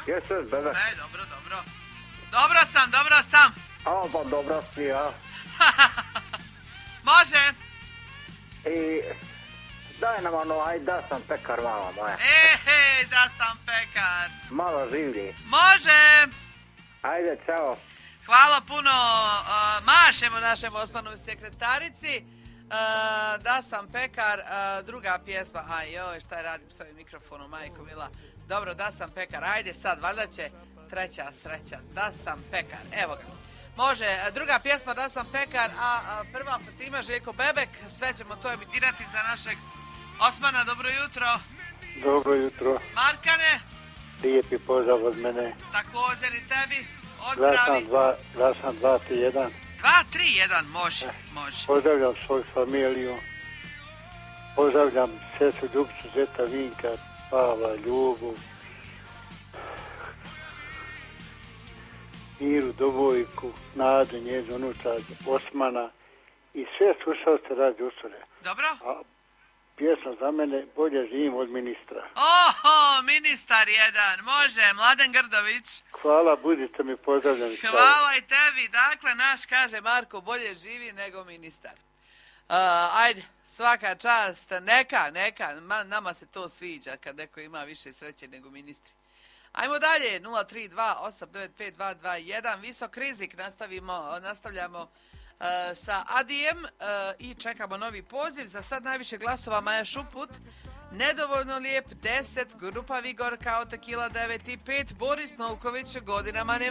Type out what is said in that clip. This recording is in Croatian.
Jesam, bebe. Dobro. Dobro sam. A, pa dobro si, ja. Može. I daj nam ajde da sam pekar, mama moja. Da sam pekar. Malo življi. Može. Ajde, čao. Hvala puno. Mašemo našem Osmanu sekretarici. Da sam pekar. Druga pjesma. Joj, šta radim s ovim mikrofonom, majko mila. Dobro, da sam pekar. Ajde sad, valjda će treća sreća. Da sam pekar. Evo ga. Može, druga pjesma Da sam pekar, a prva Fatima Željko Bebek. Sve ćemo to emitirati za našeg Osmana. Dobro jutro. Dobro jutro. Markane. Lijepi pozdrav od mene. Također i tebi. Odbravi. Glasam 2-3-1. 2-3-1, može. Pozdravljam svoju familiju. Pozdravljam sestru Ljubicu, zeta Vinka, Pavla, Ljubu, Miru, Dovojku, Nadu, njezinu unutra, Osmana i sve slušalce Radio Usure. Dobro. A pjesma za mene Bolje živim od ministra. Oho, ministar jedan, može, Mladen Grdović. Hvala, budite mi pozdravljeni. Hvala i tebi, dakle, naš kaže Marko bolje živi nego ministar. Ajde, svaka čast, neka, nama se to sviđa kad neko ima više sreće nego ministri. Ajmo dalje, 032-895-221, visok rizik, nastavljamo sa Adijem i čekamo novi poziv. Za sad najviše glasova Maja Šuput, nedovoljno lijep 10, grupa Vigor kao Tekila 9 i 5, Boris Novković godinama nema